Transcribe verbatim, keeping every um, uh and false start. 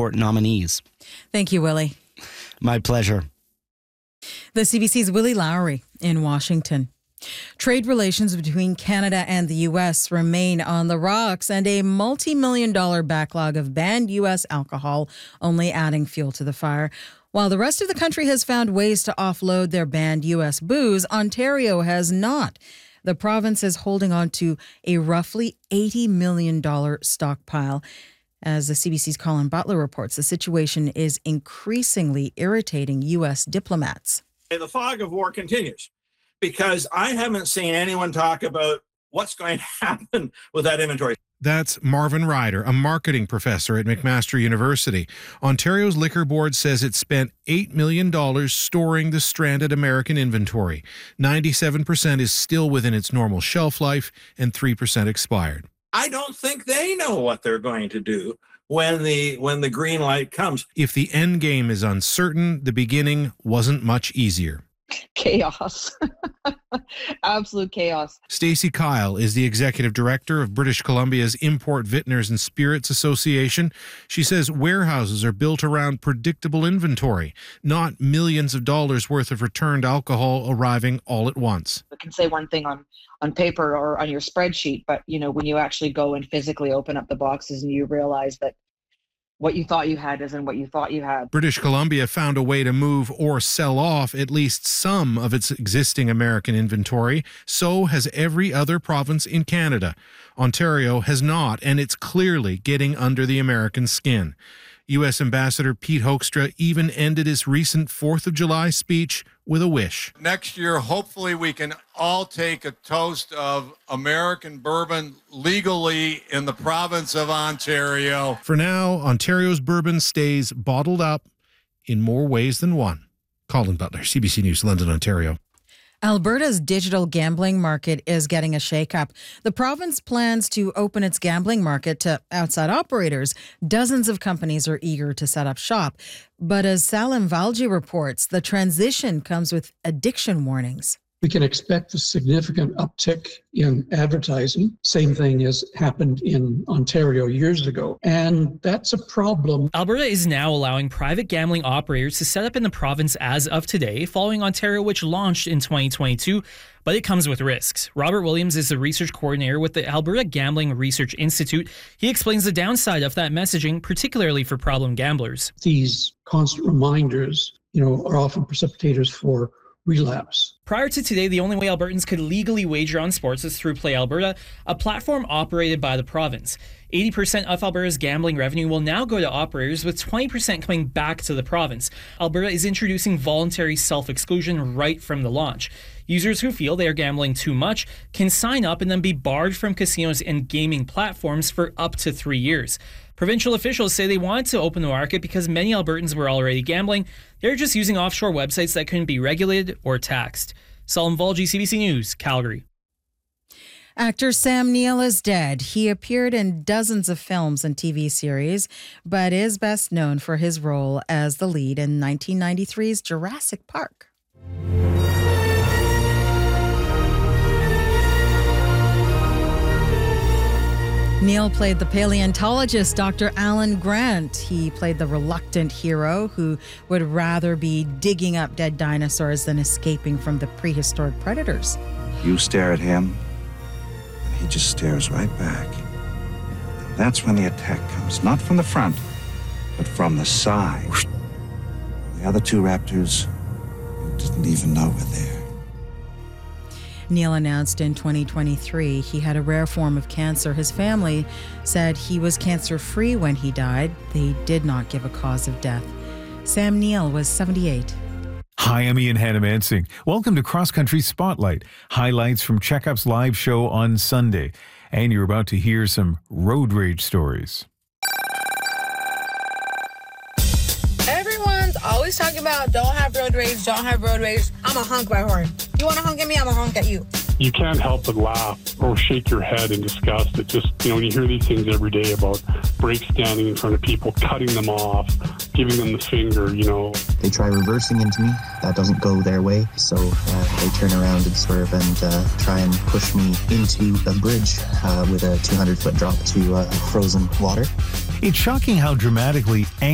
Court nominees. Thank you, Willie. My pleasure. The C B C's Willie Lowry in Washington. Trade relations between Canada and the U S remain on the rocks, and a multi-million dollar backlog of banned U S alcohol only adding fuel to the fire. While the rest of the country has found ways to offload their banned U S booze, Ontario has not. The province is holding on to a roughly eighty million dollars stockpile. As the C B C's Colin Butler reports, the situation is increasingly irritating U S diplomats. The fog of war continues because I haven't seen anyone talk about what's going to happen with that inventory. That's Marvin Ryder, a marketing professor at McMaster University. Ontario's Liquor Board says it spent eight million dollars storing the stranded American inventory. ninety-seven percent is still within its normal shelf life and three percent expired. I don't think they know what they're going to do when the when the green light comes. If the end game is uncertain, the beginning wasn't much easier. Chaos. Absolute chaos. Stacey Kyle is the executive director of British Columbia's Import Vintners and Spirits Association. She says warehouses are built around predictable inventory, not millions of dollars worth of returned alcohol arriving all at once. I can say one thing on, on paper or on your spreadsheet, but you know, when you actually go and physically open up the boxes and you realize that what you thought you had isn't what you thought you had. British Columbia found a way to move or sell off at least some of its existing American inventory. So has every other province in Canada. Ontario has not, and it's clearly getting under the American skin. U S Ambassador Pete Hoekstra even ended his recent fourth of July speech with a wish. Next year, hopefully we can all take a toast of American bourbon legally in the province of Ontario. For now, Ontario's bourbon stays bottled up in more ways than one. Colin Butler, C B C News, London, Ontario. Alberta's digital gambling market is getting a shakeup. The province plans to open its gambling market to outside operators. Dozens of companies are eager to set up shop. But as Salim Valji reports, the transition comes with addiction warnings. We can expect a significant uptick in advertising. Same thing has happened in Ontario years ago. And that's a problem. Alberta is now allowing private gambling operators to set up in the province as of today, following Ontario, which launched in twenty twenty-two. But it comes with risks. Robert Williams is the research coordinator with the Alberta Gambling Research Institute. He explains the downside of that messaging, particularly for problem gamblers. These constant reminders, you know, are often precipitators for relapse. Prior to today, the only way Albertans could legally wager on sports is through Play Alberta, a platform operated by the province. eighty percent of Alberta's gambling revenue will now go to operators, with twenty percent coming back to the province. Alberta is introducing voluntary self-exclusion right from the launch. Users who feel they are gambling too much can sign up and then be barred from casinos and gaming platforms for up to three years. Provincial officials say they wanted to open the market because many Albertans were already gambling. They're just using offshore websites that couldn't be regulated or taxed. Salim Valji, C B C News, Calgary. Actor Sam Neill is dead. He appeared in dozens of films and T V series, but is best known for his role as the lead in nineteen ninety-three's Jurassic Park. Neill played the paleontologist Doctor Alan Grant. He played the reluctant hero who would rather be digging up dead dinosaurs than escaping from the prehistoric predators. You stare at him, and he just stares right back. That's when the attack comes, not from the front, but from the side. The other two raptors didn't even know were there. Neill announced in twenty twenty-three he had a rare form of cancer. His family said he was cancer-free when he died. They did not give a cause of death. Sam Neill was seventy-eight. Hi, I'm Ian Hannamansing. Welcome to Cross Country Spotlight, highlights from Checkup's live show on Sunday. And you're about to hear some road rage stories. Everyone's always talking about don't have road rage, don't have road rage. I'm a honk by horn. You want to honk at me, I'm a honk at you. You can't help but laugh or shake your head in disgust. It just, you know, when you hear these things every day about brakes standing in front of people, cutting them off, giving them the finger, you know. They try reversing into me. That doesn't go their way. So uh, they turn around and swerve and uh, try and push me into a bridge uh, with a two hundred foot drop to uh, frozen water. It's shocking how dramatically